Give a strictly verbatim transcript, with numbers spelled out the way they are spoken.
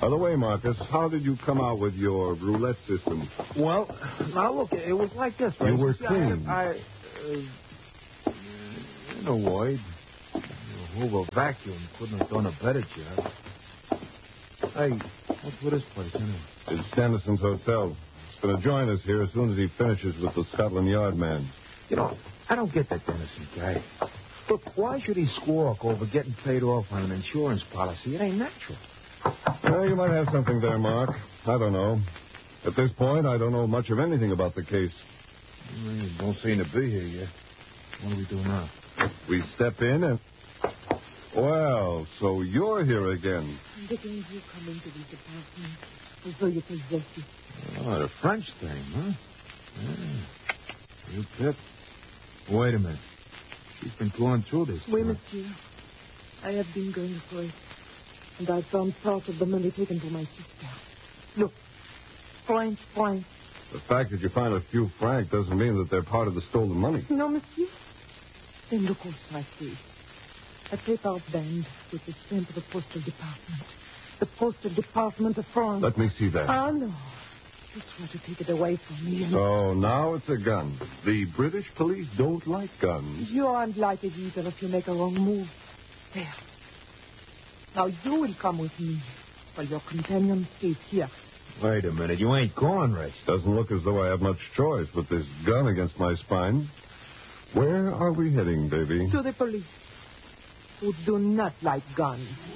By the way, Marcus, how did you come out with your roulette system? Well, now look, it was like this. Right? You were See, clean. I, I uh, you know, Wade, Hoover Vacuum couldn't have done a better job. Hey, what's with this place, anyway? It's Sanderson's Hotel. He's going to join us here as soon as he finishes with the Scotland Yard man. You know, I don't get that Dennison guy. Look, why should he squawk over getting paid off on an insurance policy? It ain't natural. Well, you might have something there, Mark. I don't know. At this point, I don't know much of anything about the case. You don't seem to be here yet. What do we do now? We step in and... Well, so you're here again. Dickens, you come into this apartment as though you possess it. Oh, the French thing, huh? Yeah. You Pip. Wait a minute. She's been going through this. Oui, monsieur. I have been going through it. And I found part of the money taken to my sister. Look. Franc, franc. The fact that you find a few francs doesn't mean that they're part of the stolen money. No, monsieur. Then look also I see. A paper band with the stamp of the postal department. The postal department of France. Let me see that. Ah, no. You try to take it away from me. And... So now it's a gun. The British police don't like guns. You aren't like it either if you make a wrong move. There. Now you will come with me while your companion stays here. Wait a minute. You ain't going, Rich. Doesn't look as though I have much choice with this gun against my spine. Where are we heading, baby? To the police, who do not like guns.